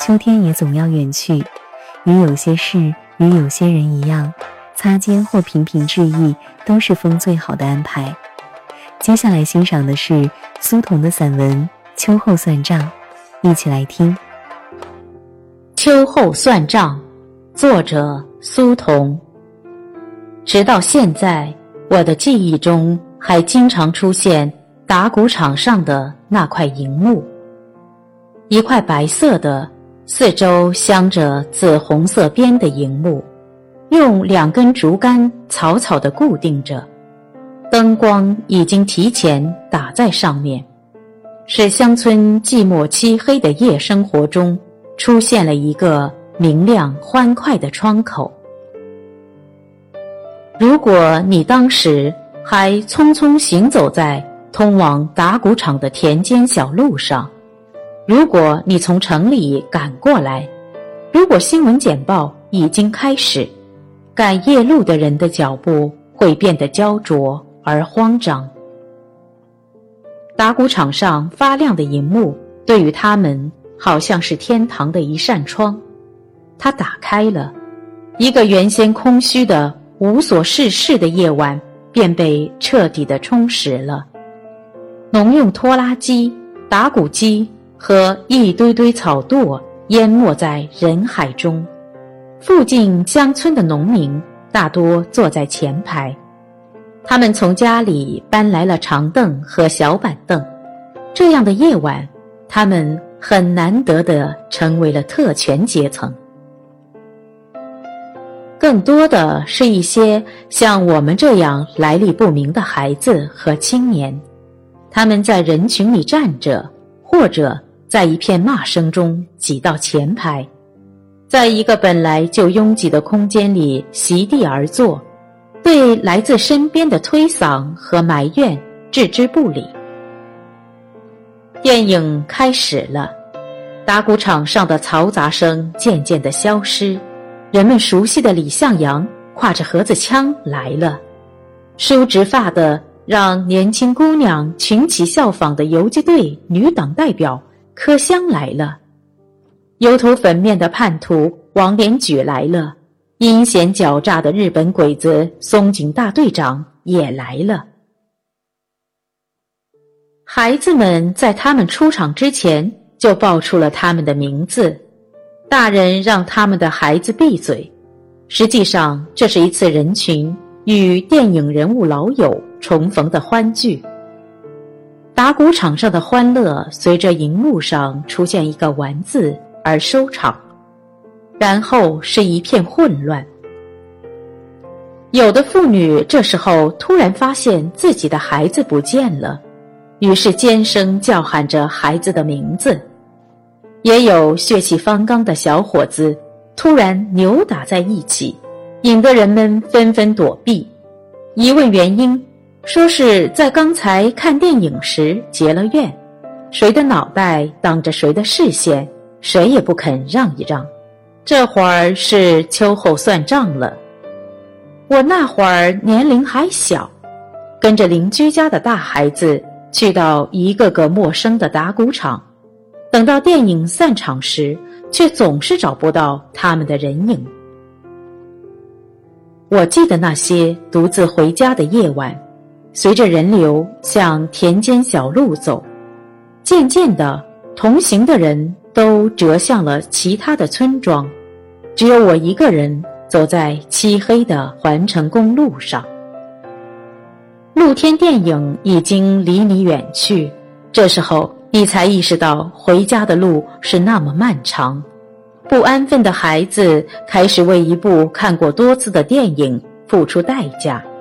秋天也总要远去，与有些事，与有些人一样，擦肩或频频致意，都是风最好的安排。接下来欣赏的是苏童的散文《秋后算账》，一起来听。 秋后算账，作者苏童。直到现在，我的记忆中还经常出现打谷场上的那块银幕，一块白色的，四周镶着紫红色边的银幕，用2根竹竿草草地固定着，灯光已经提前打在上面，使乡村寂寞漆黑的夜生活中出现了一个明亮欢快的窗口。如果你当时还匆匆行走在通往打谷场的田间小路上，如果你从城里赶过来，如果新闻简报已经开始，赶夜路的人的脚步会变得焦灼而慌张。打谷场上发亮的银幕对于他们好像是天堂的一扇窗，它打开了，一个原先空虚的无所事事的夜晚便被彻底地充实了。农用拖拉机、打谷机和一堆堆草垛淹没在人海中，附近乡村的农民大多坐在前排，他们从家里搬来了长凳和小板凳，这样的夜晚，他们很难得地成为了特权阶层。更多的是一些像我们这样来历不明的孩子和青年，他们在人群里站着，或者在一片骂声中挤到前排，在一个本来就拥挤的空间里席地而坐，对来自身边的推搡和埋怨置之不理。电影开始了，打谷场上的嘈杂声渐渐地消失，人们熟悉的李向阳挎着盒子枪来了，梳直发的让年轻姑娘群起效仿的游击队女党代表柯香来了，油头粉面的叛徒王连举来了，阴险狡诈的日本鬼子松井大队长也来了。孩子们在他们出场之前就报出了他们的名字，大人让他们的孩子闭嘴。实际上，这是一次人群与电影人物老友重逢的欢聚。打谷场上的欢乐随着荧幕上出现一个完字而收场，然后是一片混乱。有的妇女这时候突然发现自己的孩子不见了，于是尖声叫喊着孩子的名字。也有血气方刚的小伙子突然扭打在一起，引得人们纷纷躲避。一问原因，说是在刚才看电影时结了怨，谁的脑袋挡着谁的视线，谁也不肯让一让。这会儿是秋后算账了。我那会儿年龄还小，跟着邻居家的大孩子去到一个个陌生的打谷场，等到电影散场时，却总是找不到他们的人影。我记得那些独自回家的夜晚，随着人流向田间小路走，渐渐的，同行的人都折向了其他的村庄，只有我一个人走在漆黑的环城公路上。露天电影已经离你远去，这时候你才意识到回家的路是那么漫长。不安分的孩子开始为一部看过多次的电影付出代价。